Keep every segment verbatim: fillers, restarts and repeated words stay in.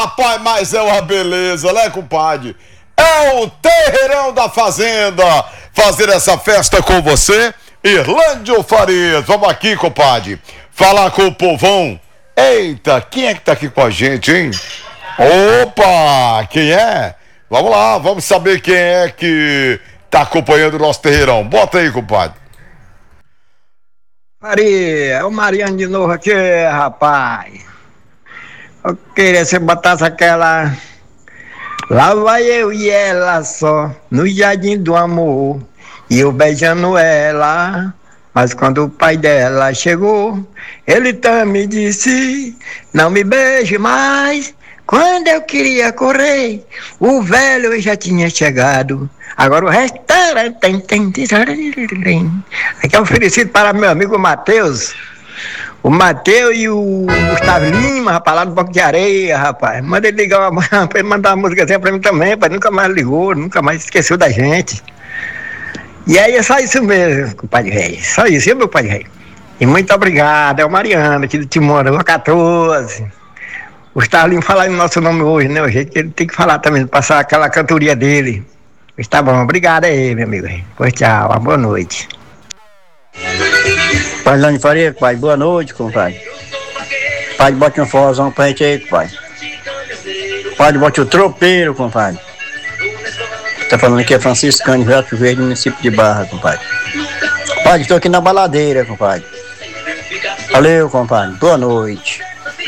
rapaz, mas é uma beleza, né, compadre? É o Terreirão da Fazenda fazer essa festa com você, Irlândio Farias. Vamos aqui, compadre, falar com o povão. Eita, quem é que tá aqui com a gente, hein? Opa, quem é? Vamos lá, vamos saber quem é que tá acompanhando o nosso terreirão. Bota aí, compadre. Maria, é o Mariano de novo aqui, rapaz. Eu queria que você botasse aquela... Lá vai eu e ela só, no jardim do amor, e eu beijando ela. Mas quando o pai dela chegou, ele também disse, não me beije mais. Quando eu queria correr, o velho já tinha chegado. Agora o resto... Aqui é oferecido para meu amigo Matheus. O Matheus e o Gustavo Lima, rapaz, lá do Banco de Areia, rapaz. Manda ele ligar uma, pra ele mandar uma música pra mim também, rapaz. Nunca mais ligou, nunca mais esqueceu da gente. E aí é só isso mesmo, compadre Rei. Só isso, viu, meu pai Rei? E muito obrigado. É o Mariano, aqui do Timor, Rua quatorze. O Gustavo Lima falar no nosso nome hoje, né? O jeito que ele tem que falar também, passar aquela cantoria dele. Mas tá bom, obrigado aí, meu amigo. Pois tchau, uma boa noite. Pai Lani Faria, pai, boa noite, compadre. Pai, bote um forrozão pra gente aí, compadre. Pai, bote o tropeiro, compadre. Tá falando aqui é Francisco Cândido, Reto Verde, município de Barra, compadre. Pai, estou aqui na baladeira, compadre. Valeu, compadre, boa noite.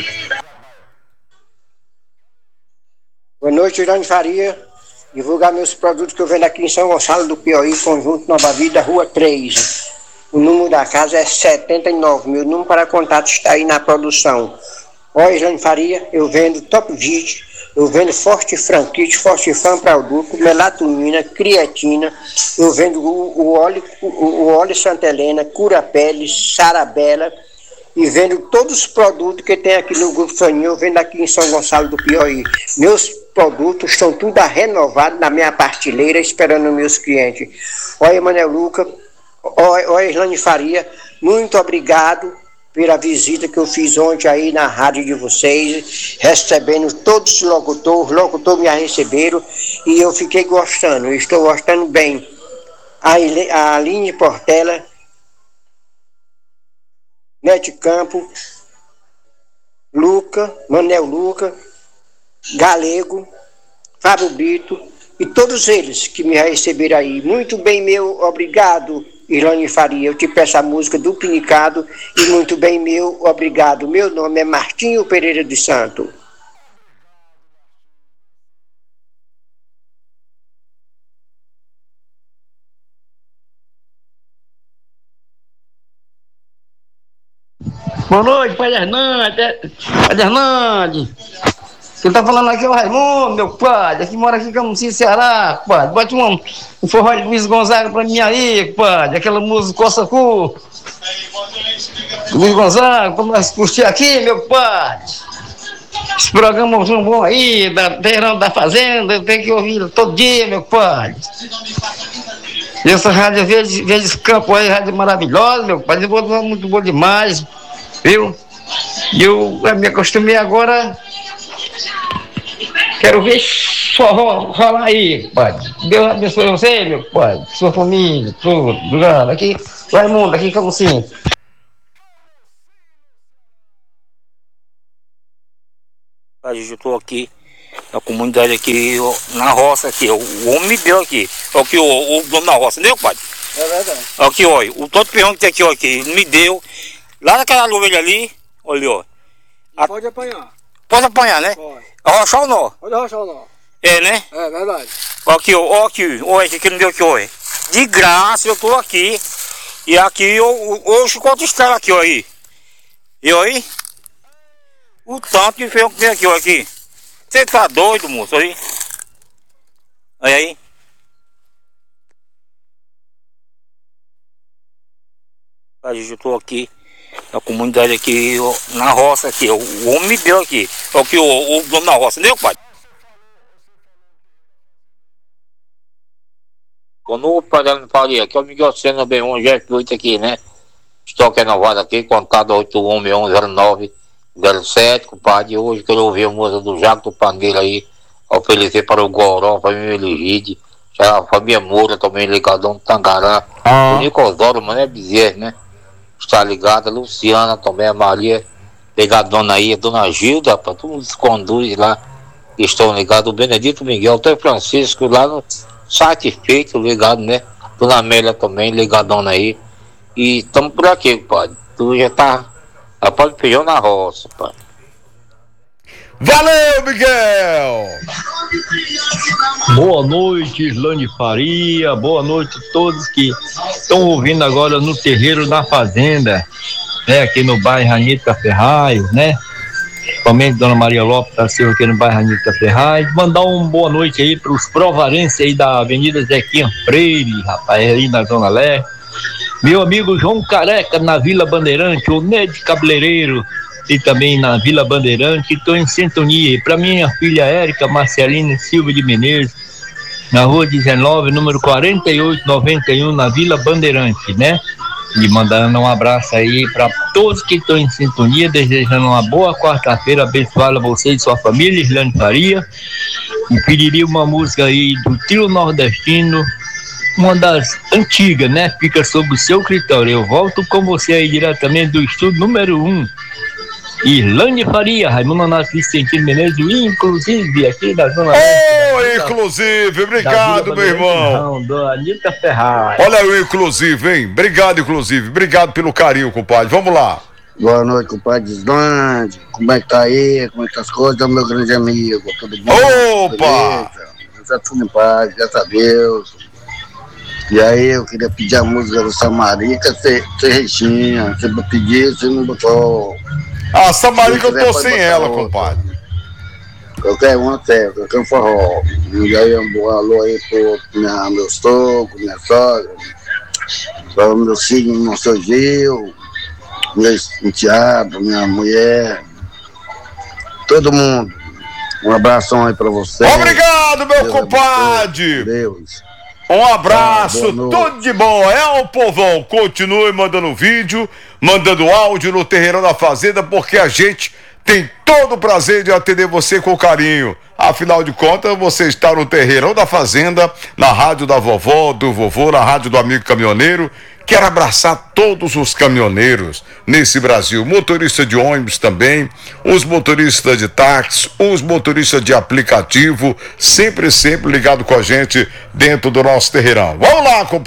Boa noite, Lani Faria. Divulgar meus produtos que eu vendo aqui em São Gonçalo do Piauí, Conjunto Nova Vida, Rua três. O número da casa é setenta e nove. Meu número para contato está aí na produção. Ó, Islane Faria, eu vendo Top Vit, eu vendo Forte Franquite, Forte Fã para adulto, melatonina, creatina, eu vendo o, o, óleo, o, o óleo Santa Helena, Cura Pele, Sarabela, e vendo todos os produtos que tem aqui no Grupo Soninho, eu vendo aqui em São Gonçalo do Piauí. Meus produtos estão tudo renovados na minha partilheira, esperando meus clientes. Olha, Manuel Luca, olha, Islane Faria, muito obrigado pela visita que eu fiz ontem aí na rádio de vocês, recebendo todos os locutores, os locutores me receberam e eu fiquei gostando, eu estou gostando bem. A, Ile, a Aline Portela, Nete Campo, Luca, Manel Luca, Galego, Fábio Brito e todos eles que me receberam aí. Muito bem, meu obrigado, Irlane Faria. Eu te peço a música do Pinicado e muito bem, meu obrigado. Meu nome é Martinho Pereira de Santo. Boa noite, pai Hernandes. Pai Hernandes. Quem tá falando aqui é o Raimundo, meu pai. Aqui mora aqui em Camusim, Ceará, pai. Bote um, um forró de Luiz Gonzaga pra mim aí, pai. Aquela música Coça Cu. Luiz Gonzaga, pra nós curtir aqui, meu pai. Esse programa é bom aí, da Terreirão da Fazenda, eu tenho que ouvir todo dia, meu pai. E essa rádio Verde, Verde Campo aí, rádio maravilhosa, meu pai. Muito bom demais, viu? E eu me acostumei agora. Quero ver só rolar aí, pai. Deus abençoe você, meu pai. Sua família, tudo. Obrigado. Aqui, Raimundo, aqui como assim? Eu estou aqui na comunidade aqui, na roça aqui. O homem me deu aqui. Aqui o, o dono da roça, entendeu, pai? É verdade. Aqui, olha, o todo pirrão que tem aqui, ó, aqui, me deu. Lá naquela ovelha ali, olha, ó. A... Pode apanhar. Pode apanhar, né? Pode. Arrochar ou não? Pode arrochar ou não? É, né? É verdade. Aqui, ó, aqui, olha, aqui que me deu aqui, olha. De graça, eu tô aqui. E aqui, eu, hoje, quanto está aqui, ó, aí? E aí? O tanto de feijão que tem aqui, ó, aqui. Você tá doido, moço, aí? Olha aí. Eu tô aqui na comunidade aqui, ó, na roça aqui. O homem me deu aqui. Aqui, o, o dono da roça, entendeu, pai? Quando o padre me falia, aqui é o Miguel Sena bem um, já oito aqui, né? Estoque renovado aqui, contado oito um um zero nove zero sete, compadre. Hoje que eu ouvi a música do Jaco do Pandeiro aí, oferecer para o Goró, para mim Eligide, já a família Moura também ligadão do Tangará, Ah. o Nicosdoro, Mané Bezerra, né? Está ligado, a Luciana também, a Maria, ligadona aí, a Dona Gilda, para todos os conduz lá, que estão ligados, o Benedito Miguel, até o Francisco lá no Satisfeito, ligado, né? Dona Amélia também, ligadona aí. E estamos por aqui, compadre. Tu já tá. Rapaz, feijão na roça, pai. Valeu, Miguel! Boa noite, Islane Faria. Boa noite a todos que estão ouvindo agora no Terreiro da Fazenda, né? Aqui no bairro Anitta Ferraz, né? Principalmente Dona Maria Lopes da Silva aqui no bairro Anitta Ferraz. Mandar uma boa noite aí para os provarenses aí da Avenida Zequinha Freire, rapaz, aí na Zona Leste. Meu amigo João Careca na Vila Bandeirante, o Ned Cabeleireiro e também na Vila Bandeirante, estou em sintonia. E para minha filha Érica Marcelina Silva de Menezes, na rua dezenove, número quarenta e oito noventa e um, na Vila Bandeirante, né? E mandando um abraço aí para todos que estão em sintonia, desejando uma boa quarta-feira, abençoada a você e sua família, Islane Faria. E pediria uma música aí do Trio Nordestino, uma das antigas, né? Fica sob o seu critério. Eu volto com você aí diretamente do estúdio número um. Islane Faria, Raimundo Nonato Vicentino Menezes, inclusive aqui da Zona Leste. Oi, inclusive, obrigado, meu irmão. Do Anitta Ferraz. Olha o inclusive, hein? Obrigado, inclusive. Obrigado pelo carinho, compadre. Vamos lá. Boa noite, compadre Islande. Como é que tá aí? Como é que tá as coisas, meu grande amigo? Tudo bom? Opa! Já tudo em paz, graças a Deus. E aí, eu queria pedir a música do Samarica, Serrechinha. Você pediu, você não botou. A Samarica eu tô sem ela, outra. compadre. Qualquer uma até, qualquer um forró. E aí, um bom alô aí pro minha, meu sogro, minha sogra, para o meu filho, meu seu Gil, meu enteado, minha mulher, todo mundo. Um abração aí pra você. Obrigado, meu Deus compadre. abençoe. Deus. Um abraço, Ah, tudo de bom. É o povão. Continue mandando vídeo, mandando áudio no Terreirão da Fazenda, porque a gente tem todo o prazer de atender você com carinho. Afinal de contas, você está no Terreirão da Fazenda, na rádio da vovó, do vovô, na rádio do amigo caminhoneiro. Quero abraçar todos os caminhoneiros nesse Brasil, motorista de ônibus também, os motoristas de táxi, os motoristas de aplicativo, sempre, sempre ligado com a gente dentro do nosso terreirão. Vamos lá, compadre.